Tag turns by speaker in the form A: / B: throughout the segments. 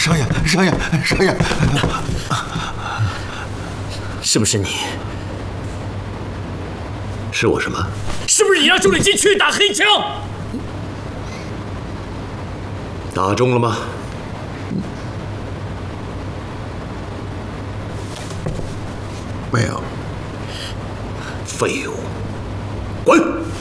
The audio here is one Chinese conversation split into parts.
A: 少爷，少爷，少爷，
B: 是不是你？
C: 是我什么？
B: 是不是你让朱立基去打黑枪？
C: 打中了吗？
A: 没有。
C: 废物，滚！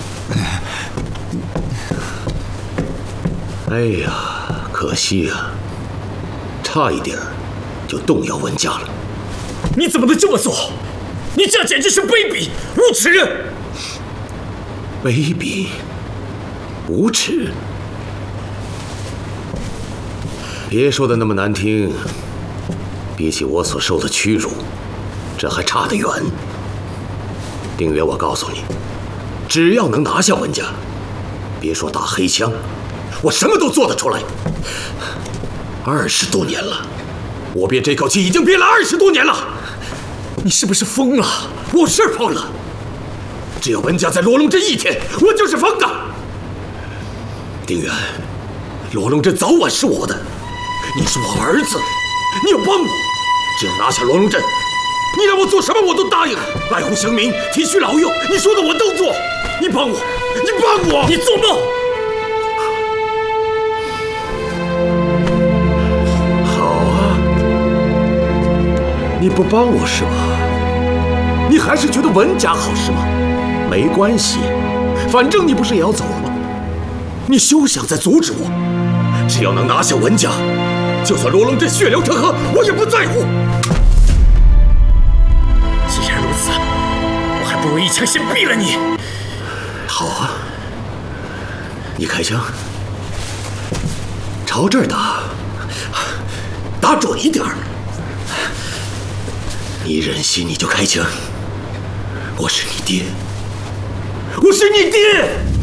C: 哎呀，可惜呀，差一点就动摇文家了。
B: 你怎么能这么做？你这简直是卑鄙无耻！
C: 卑鄙，无耻。别说的那么难听，比起我所受的屈辱，这还差得远。丁原，我告诉你，只要能拿下文家，别说打黑枪，我什么都做得出来。20多年了，我憋这口气已经憋了20多年了。
B: 你是不是疯了？
C: 我是疯了。只要文家在罗龙镇一天，我就是疯的。丁原，罗龙镇早晚是我的，你是我儿子，你要帮我。只要拿下罗龙镇，你让我做什么我都答应，爱护乡民，体恤老幼，你说的我都做。你帮我，你帮我！
B: 你做梦！
C: 好啊，你不帮我是吧？你还是觉得文家好是吗？没关系，反正你不是也要走了吗？你休想再阻止我！只要能拿下文家，就算罗龙镇血流成河，我也不在乎。
B: 既然如此，我还不如一枪先毙了你。
C: 好啊，你开枪，朝这儿打，打准一点儿。你忍心你就开枪？我是你爹，我是你爹！